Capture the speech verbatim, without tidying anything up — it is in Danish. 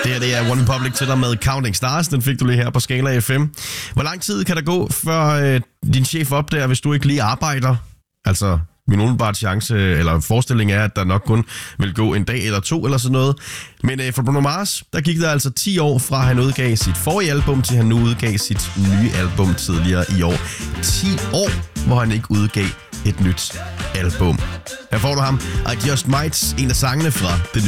Det her det er One Republic til dig med Counting Stars. Den fik du lige her på Skala F M. Hvor lang tid kan der gå, før øh, din chef opdager, hvis du ikke lige arbejder? Altså, min umiddelbare chance, eller forestilling er, at der nok kun vil gå en dag eller to eller sådan noget. Men øh, for Bruno Mars, der gik der altså ti år fra han udgav sit forrige album, til han nu udgav sit nye album tidligere i år. ti år, hvor han ikke udgav et nyt album. Her får du ham, I Just Might, en af sangene fra det nye.